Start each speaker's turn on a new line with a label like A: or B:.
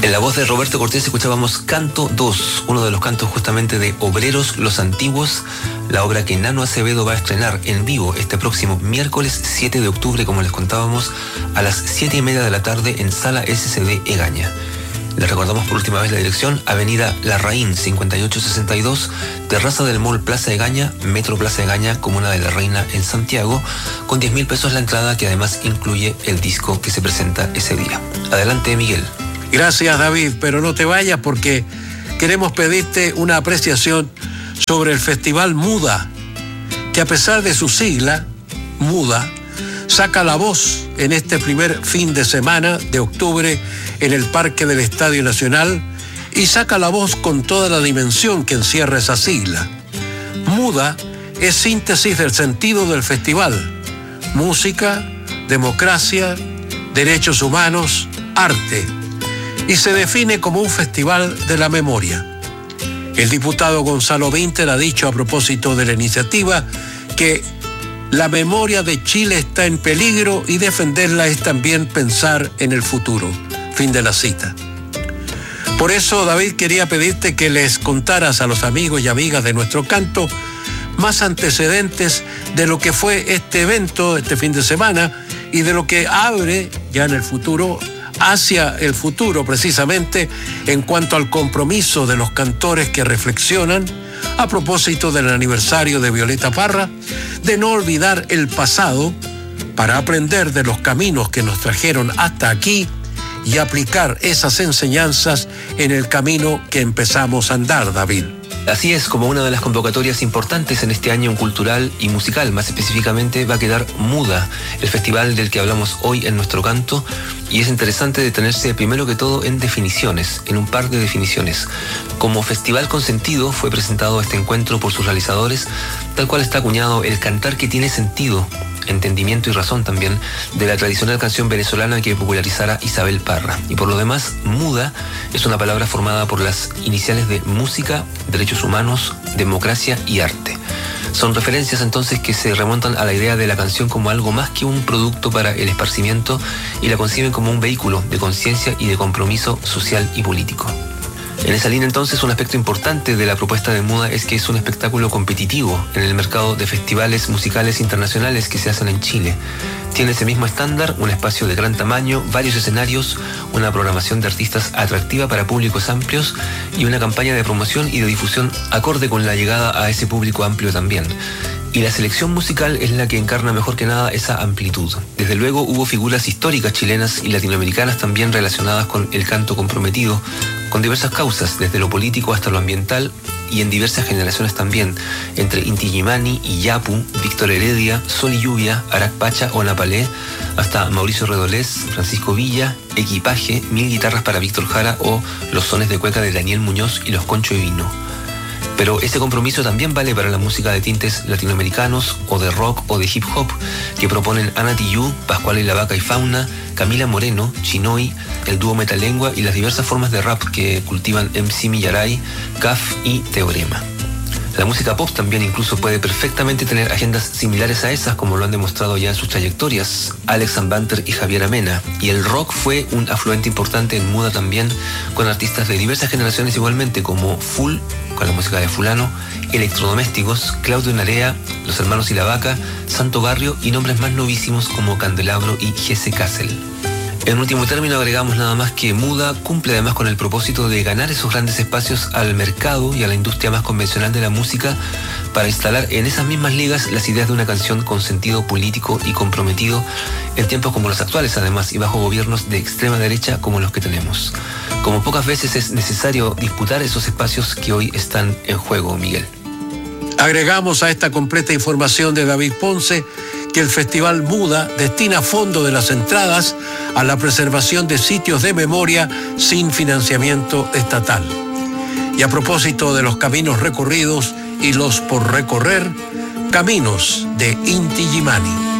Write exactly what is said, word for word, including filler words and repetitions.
A: En la voz de Roberto Cortés escuchábamos Canto dos, uno de los cantos justamente de Obreros Los Antiguos, la obra que Nano Acevedo va a estrenar en vivo este próximo miércoles siete de octubre, como les contábamos, a las siete y media de la tarde en Sala S C D Egaña. Les recordamos por última vez la dirección: Avenida Larraín cincuenta y ocho sesenta y dos, terraza del Mall Plaza Egaña, Metro Plaza Egaña, Comuna de la Reina en Santiago, con diez mil pesos la entrada, que además incluye el disco que se presenta ese día. Adelante, Miguel.
B: Gracias, David, pero no te vayas porque queremos pedirte una apreciación sobre el Festival Muda, que a pesar de su sigla, Muda, saca la voz en este primer fin de semana de octubre en el Parque del Estadio Nacional, y saca la voz con toda la dimensión que encierra esa sigla. Muda es síntesis del sentido del festival: música, democracia, derechos humanos, arte, y se define como un festival de la memoria. El diputado Gonzalo Vinter ha dicho a propósito de la iniciativa que la memoria de Chile está en peligro y defenderla es también pensar en el futuro. Fin de la cita. Por eso, David, quería pedirte que les contaras a los amigos y amigas de nuestro canto más antecedentes de lo que fue este evento, este fin de semana, y de lo que abre ya en el futuro, hacia el futuro precisamente, en cuanto al compromiso de los cantores que reflexionan a propósito del aniversario de Violeta Parra, de no olvidar el pasado para aprender de los caminos que nos trajeron hasta aquí y aplicar esas enseñanzas en el camino que empezamos a andar, David.
A: Así es, como una de las convocatorias importantes en este año cultural y musical, más específicamente, va a quedar Muda, el festival del que hablamos hoy en nuestro canto, y es interesante detenerse primero que todo en definiciones, en un par de definiciones. Como festival con sentido fue presentado este encuentro por sus realizadores, tal cual está acuñado el cantar que tiene sentido, entendimiento y razón también, de la tradicional canción venezolana que popularizara Isabel Parra. Y por lo demás, Muda es una palabra formada por las iniciales de música, derechos humanos, democracia y arte. Son referencias entonces que se remontan a la idea de la canción como algo más que un producto para el esparcimiento, y la conciben como un vehículo de conciencia y de compromiso social y político. En esa línea, entonces, un aspecto importante de la propuesta de Muda es que es un espectáculo competitivo en el mercado de festivales musicales internacionales que se hacen en Chile. Tiene ese mismo estándar, un espacio de gran tamaño, varios escenarios, una programación de artistas atractiva para públicos amplios y una campaña de promoción y de difusión acorde con la llegada a ese público amplio también. Y la selección musical es la que encarna mejor que nada esa amplitud. Desde luego hubo figuras históricas chilenas y latinoamericanas también relacionadas con el canto comprometido, con diversas causas, desde lo político hasta lo ambiental, y en diversas generaciones también, entre Inti Illimani y Yapu, Víctor Heredia, Sol y Lluvia, Arac Pacha o Napalé, hasta Mauricio Redolés, Francisco Villa, Equipaje, Mil Guitarras para Víctor Jara o Los Sones de Cueca de Daniel Muñoz y Los Concho y Vino. Pero ese compromiso también vale para la música de tintes latinoamericanos o de rock o de hip hop que proponen Ana Tijoux, Pascual y la Vaca y Fauna, Camila Moreno, Chinoy, el dúo Metalengua y las diversas formas de rap que cultivan M C Millaray, C A F y Teorema. La música pop también incluso puede perfectamente tener agendas similares a esas, como lo han demostrado ya en sus trayectorias Alex Banter y Javier Amena. Y el rock fue un afluente importante en Muda también, con artistas de diversas generaciones igualmente, como Full, con la música de Fulano, Electrodomésticos, Claudio Narea, Los Hermanos y la Vaca, Santo Barrio y nombres más novísimos como Candelabro y Jesse Kassel. En último término, agregamos nada más que Muda cumple además con el propósito de ganar esos grandes espacios al mercado y a la industria más convencional de la música para instalar en esas mismas ligas las ideas de una canción con sentido político y comprometido en tiempos como los actuales, además, y bajo gobiernos de extrema derecha como los que tenemos. Como pocas veces es necesario disputar esos espacios que hoy están en juego, Miguel.
B: Agregamos a esta completa información de David Ponce que el Festival Muda destina fondo de las entradas a la preservación de sitios de memoria sin financiamiento estatal. Y a propósito de los caminos recorridos y los por recorrer, Caminos de Inti Illimani.